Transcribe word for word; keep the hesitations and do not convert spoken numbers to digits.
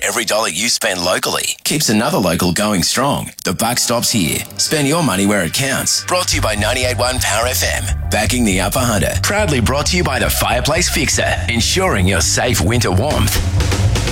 every dollar you spend locally keeps another local going strong. The buck stops here. Spend your money where it counts. Brought to you by ninety-eight point one Power F M. Backing the Upper Hunter. Proudly brought to you by the Fireplace Fixer. Ensuring your safe winter warmth.